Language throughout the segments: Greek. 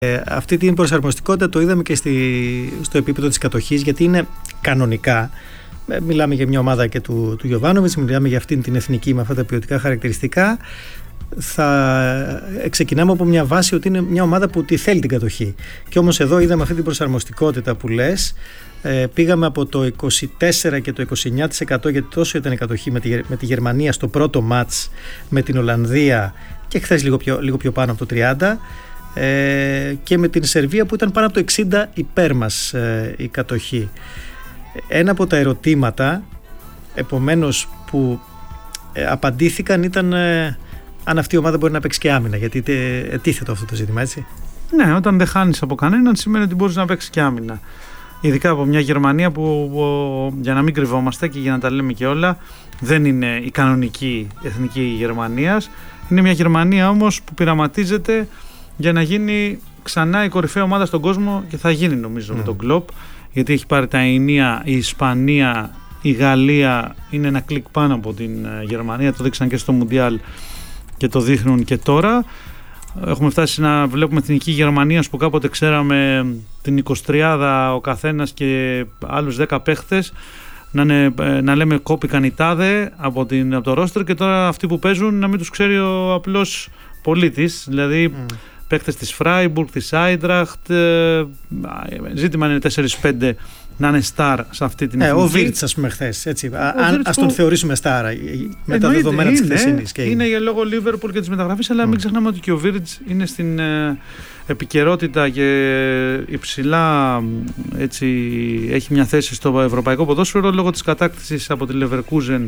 Αυτή την προσαρμοστικότητα το είδαμε και στο επίπεδο της κατοχής, γιατί είναι κανονικά. Μιλάμε για μια ομάδα και του Γιοβάνοβιτς, μιλάμε για αυτήν την εθνική με αυτά τα ποιοτικά χαρακτηριστικά. Θα ξεκινάμε από μια βάση ότι είναι μια ομάδα που τη θέλει την κατοχή. Και όμως εδώ είδαμε αυτή την προσαρμοστικότητα που λες. Πήγαμε από το 24% και το 29%, γιατί τόσο ήταν η κατοχή με τη Γερμανία στο πρώτο μάτς, με την Ολλανδία και χθες λίγο πιο πάνω από το 30%. Και με την Σερβία που ήταν πάνω από το 60% υπέρ μας η κατοχή. Ένα από τα ερωτήματα επομένως που απαντήθηκαν ήταν αν αυτή η ομάδα μπορεί να παίξει και άμυνα, γιατί ετίθετο αυτό το ζήτημα, έτσι. Ναι, όταν δεν χάνεις από κανέναν σημαίνει ότι μπορείς να παίξεις και άμυνα. Ειδικά από μια Γερμανία που, για να μην κρυβόμαστε και για να τα λέμε και όλα, δεν είναι η κανονική εθνική Γερμανίας. Είναι μια Γερμανία όμως που πειραματίζεται για να γίνει ξανά η κορυφαία ομάδα στον κόσμο, και θα γίνει νομίζω με τον Κλοπ, γιατί έχει πάρει τα ενία, η Ισπανία, η Γαλλία είναι ένα κλικ πάνω από την Γερμανία, το δείξαν και στο Μουντιάλ και το δείχνουν και τώρα. Έχουμε φτάσει να βλέπουμε την εθνική Γερμανία που κάποτε ξέραμε την 23 ο καθένας και άλλους 10 παίχτες να λέμε κόπηκαν οι τάδε από το ρόστερ, και τώρα αυτοί που παίζουν να μην τους ξέρει ο απλός πολίτης, δηλαδή παίχτες της Φράιμπουργκ, της Άιντραχτ. Ζήτημα είναι 4-5 να είναι στάρ σε αυτή την εθνική. Ο Βίρτς, ας πούμε, χθες, έτσι. Ας τον θεωρήσουμε στάρ με τα δεδομένα της χθεσινής. Είναι για λόγω Λίβερπουλ και της μεταγραφής, αλλά μην ξεχνάμε ότι και ο Βίρτς είναι στην επικαιρότητα και υψηλά, έτσι, έχει μια θέση στο ευρωπαϊκό ποδόσφαιρο λόγω της κατάκτησης από τη Leverkusen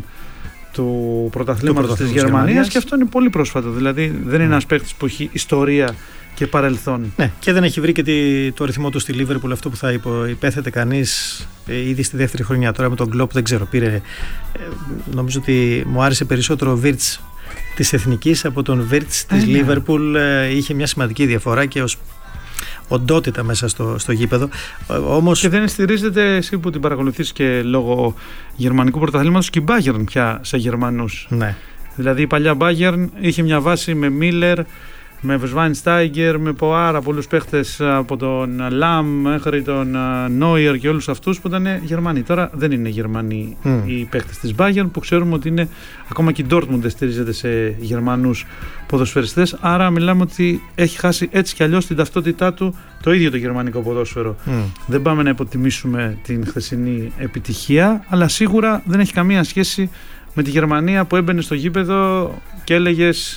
του πρωταθλήματος της Γερμανίας, και αυτό είναι πολύ πρόσφατο. Δηλαδή δεν είναι ένας παίκτης που έχει ιστορία και παρελθόν. Ναι, και δεν έχει βρει και το ρυθμό του στη Λίβερπουλ, αυτό που θα υπέθετε κανείς ήδη στη δεύτερη χρονιά. Τώρα με τον Κλοπ δεν ξέρω, πήρε. Νομίζω ότι μου άρεσε περισσότερο ο Βίρτς της Εθνικής από τον Βίρτς της Λίβερπουλ. Είχε μια σημαντική διαφορά και ως οντότητα μέσα στο γήπεδο. Όμως... Και δεν στηρίζεται, εσύ που την παρακολουθείς και λόγω γερμανικού πρωταθλήματος, και η Bayern πια σε Γερμανούς. Ναι. Δηλαδή η παλιά Bayern είχε μια βάση με Μίλερ, με Schweinsteiger, με πάρα πολλούς παίχτες, από τον Λαμ μέχρι τον Νόιερ και όλους αυτούς που ήταν Γερμανοί. Τώρα δεν είναι Γερμανοί οι παίχτες της Bayern, που ξέρουμε ότι είναι, ακόμα και η Dortmund στηρίζεται σε Γερμανούς ποδοσφαιριστές. Άρα μιλάμε ότι έχει χάσει έτσι κι αλλιώς την ταυτότητά του το ίδιο το γερμανικό ποδόσφαιρο. Δεν πάμε να υποτιμήσουμε την χθεσινή επιτυχία, αλλά σίγουρα δεν έχει καμία σχέση με τη Γερμανία που έμπαινε στο γήπεδο και έλεγες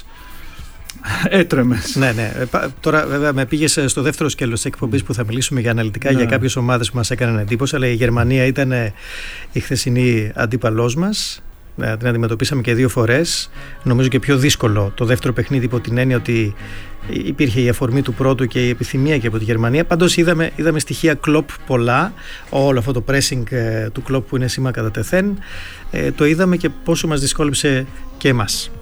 έτρεμες. Ναι. Τώρα βέβαια με πήγες στο δεύτερο σκέλος της εκπομπής που θα μιλήσουμε για αναλυτικά για κάποιες ομάδες που μας έκαναν εντύπωση, αλλά η Γερμανία ήταν η χθεσινή αντίπαλός μας. Την αντιμετωπίσαμε και 2 φορές. Νομίζω και πιο δύσκολο το δεύτερο παιχνίδι, υπό την έννοια ότι υπήρχε η αφορμή του πρώτου και η επιθυμία και από τη Γερμανία. Πάντως είδαμε στοιχεία Κλοπ πολλά. Όλο αυτό το pressing του Κλοπ που είναι σήμα κατά τεθέν. Το είδαμε και πόσο μας δυσκόλεψε και εμάς.